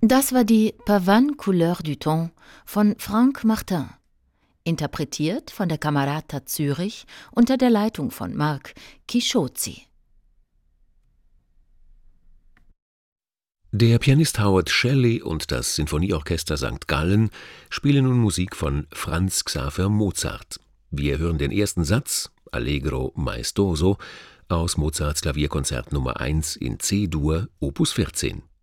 Das war die Pavane Couleur du Temps von Franck Martin, interpretiert von der Camerata Zürich unter der Leitung von Marc Chisciozzi. Der Pianist Howard Shelley und das Sinfonieorchester St. Gallen spielen nun Musik von Franz Xaver Mozart. Wir hören den ersten Satz, Allegro maestoso, aus Mozarts Klavierkonzert Nummer 1 in C-Dur, Opus 14.